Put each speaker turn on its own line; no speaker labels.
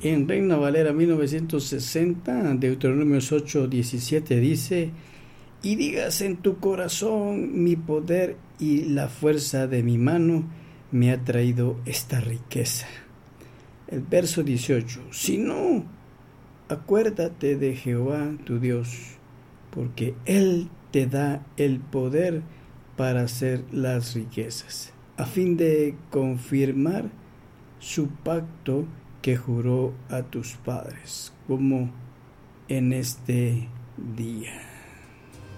En Reina Valera 1960, Deuteronomios 8:17 dice: y digas en tu corazón, mi poder y la fuerza de mi mano me ha traído esta riqueza. El verso 18: si no, acuérdate de Jehová tu Dios, porque Él te da el poder para hacer las riquezas, a fin de confirmar su pacto que juró a tus padres, como en este día.